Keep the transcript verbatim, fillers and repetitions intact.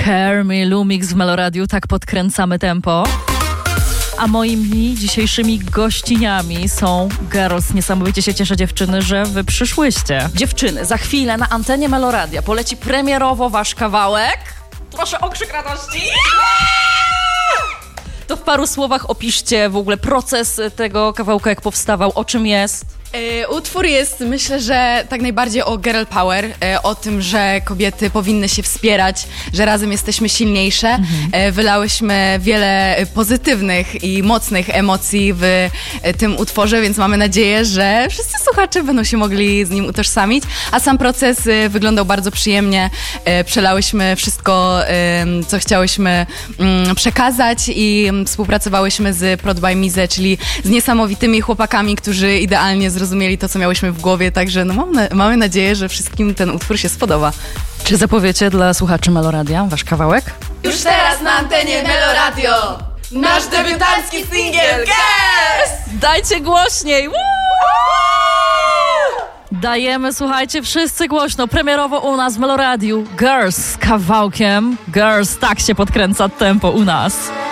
Scare Me, Lumix w Meloradiu, tak podkręcamy tempo. A moimi dzisiejszymi gościniami są Girls. Niesamowicie się cieszę, dziewczyny, że wy przyszłyście. Dziewczyny, za chwilę na antenie Meloradia poleci premierowo wasz kawałek. Proszę o krzyk radości. To w paru słowach opiszcie w ogóle proces tego kawałka, jak powstawał, o czym jest. E, utwór jest, myślę, że tak najbardziej o girl power, e, o tym, że kobiety powinny się wspierać, że razem jesteśmy silniejsze. Mhm. E, wylałyśmy wiele pozytywnych i mocnych emocji w e, tym utworze, więc mamy nadzieję, że wszyscy słuchacze będą się mogli z nim utożsamić, a sam proces e, wyglądał bardzo przyjemnie. E, przelałyśmy wszystko, e, co chciałyśmy m, przekazać i współpracowałyśmy z Prod by Mize, czyli z niesamowitymi chłopakami, którzy idealnie zrozumieli to, co miałyśmy w głowie, także no mam na, mamy nadzieję, że wszystkim ten utwór się spodoba. Czy zapowiecie dla słuchaczy Meloradia wasz kawałek? Już teraz na antenie Meloradio nasz debiutancki singiel Girls! Dajcie głośniej! Woo! Dajemy, słuchajcie, wszyscy głośno, premierowo u nas w Meloradiu Girls z kawałkiem Girls, tak się podkręca tempo u nas.